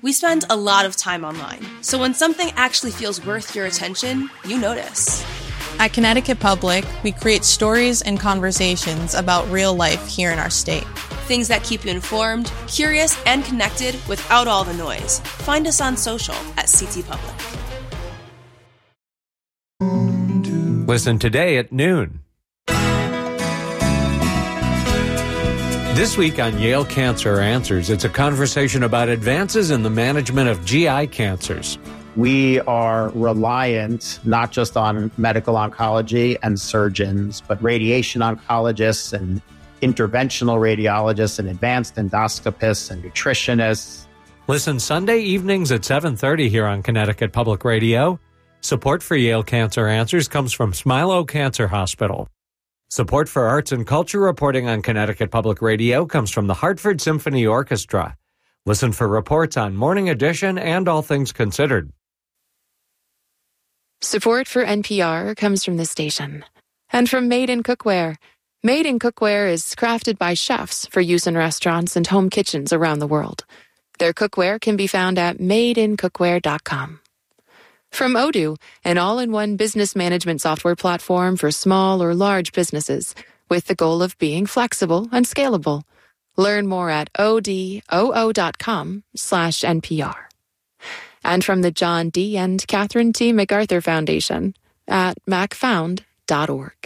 We spend a lot of time online, so when something actually feels worth your attention, you notice. At Connecticut Public, we create stories and conversations about real life here in our state. Things that keep you informed, curious, and connected without all the noise. Find us on social at CT Public. Listen today at noon. This week on Yale Cancer Answers, it's a conversation about advances in the management of GI cancers. We are reliant not just on medical oncology and surgeons, but radiation oncologists and interventional radiologists and advanced endoscopists and nutritionists. Listen Sunday evenings at 7:30 here on Connecticut Public Radio. Support for Yale Cancer Answers comes from Smilow Cancer Hospital. Support for arts and culture reporting on Connecticut Public Radio comes from the Hartford Symphony Orchestra. Listen for reports on Morning Edition and All Things Considered. Support for NPR comes from this station and from Made in Cookware. Made in Cookware is crafted by chefs for use in restaurants and home kitchens around the world. Their cookware can be found at madeincookware.com. From Odoo, an all-in-one business management software platform for small or large businesses, with the goal of being flexible and scalable. Learn more at odoo.com/NPR. And from the John D. and Catherine T. MacArthur Foundation at macfound.org.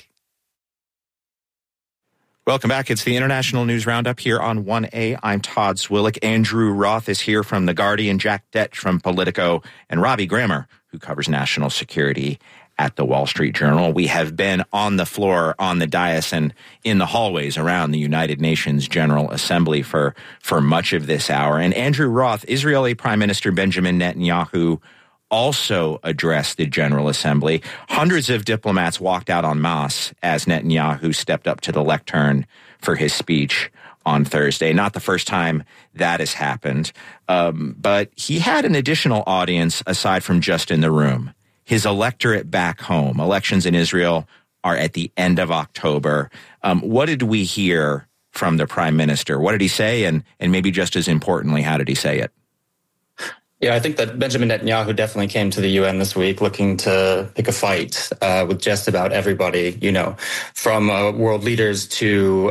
Welcome back. It's the International News Roundup here on 1A. I'm Todd Swillick. Andrew Roth is here from The Guardian, Jack Detch from Politico, and Robbie Grammer, who covers national security at the Wall Street Journal. We have been on the floor, on the dais, and in the hallways around the United Nations General Assembly for much of this hour. And Andrew Roth, Israeli Prime Minister Benjamin Netanyahu, also addressed the General Assembly. Hundreds of diplomats walked out en masse as Netanyahu stepped up to the lectern for his speech on Thursday. Not the first time that has happened, but he had an additional audience aside from just in the room. His electorate back home. Elections in Israel are at the end of October. What did we hear from the Prime Minister? What did he say? And maybe just as importantly, how did he say it? Yeah, I think that Benjamin Netanyahu definitely came to the UN this week looking to pick a fight with just about everybody, from world leaders to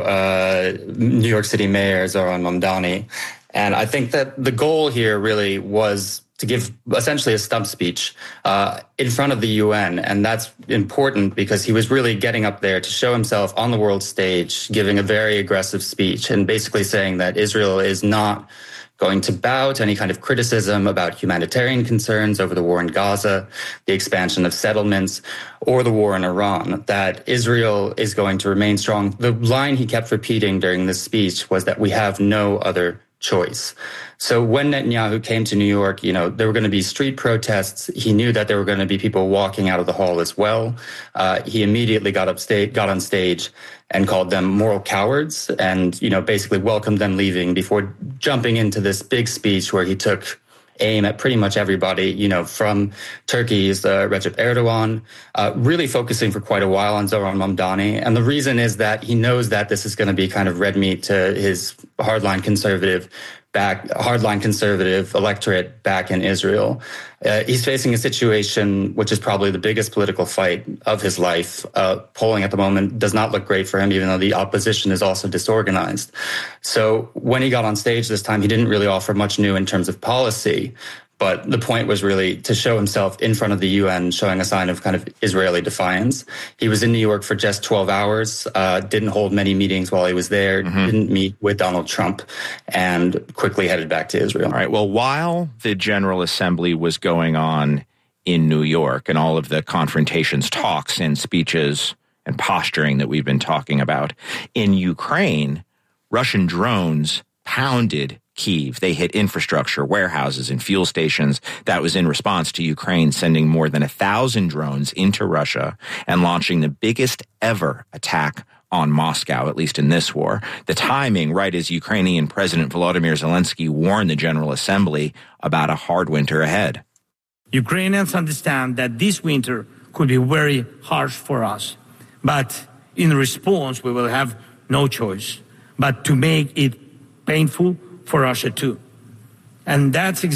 New York City Mayor Zohran Mamdani. And I think that the goal here really was to give essentially a stump speech in front of the UN. And that's important because he was really getting up there to show himself on the world stage, giving a very aggressive speech and basically saying that Israel is not going to bow to any kind of criticism about humanitarian concerns over the war in Gaza, the expansion of settlements, or the war in Iran, that Israel is going to remain strong. The line he kept repeating during this speech was that we have no other choice. So when Netanyahu came to New York, there were going to be street protests. He knew that there were going to be people walking out of the hall as well. He immediately got on stage and called them moral cowards and, basically welcomed them leaving before jumping into this big speech where he took aim at pretty much everybody, from Turkey's Recep Erdogan, really focusing for quite a while on Zohran Mamdani. And the reason is that he knows that this is going to be kind of red meat to his hardline conservative electorate back in Israel. He's facing a situation which is probably the biggest political fight of his life. Polling at the moment does not look great for him, even though the opposition is also disorganized. So when he got on stage this time, he didn't really offer much new in terms of policy. But the point was really to show himself in front of the UN, showing a sign of kind of Israeli defiance. He was in New York for just 12 hours, didn't hold many meetings while he was there, didn't meet with Donald Trump, and quickly headed back to Israel. All right. Well, while the General Assembly was going on in New York and all of the confrontations, talks, and speeches and posturing that we've been talking about, in Ukraine, Russian drones pounded Kyiv. They hit infrastructure, warehouses, and fuel stations. That was in response to Ukraine sending more than 1,000 drones into Russia and launching the biggest ever attack on Moscow, at least in this war. The timing, right as Ukrainian President Volodymyr Zelensky warned the General Assembly about a hard winter ahead. Ukrainians understand that this winter could be very harsh for us. But in response, we will have no choice but to make it painful for Russia too. And that's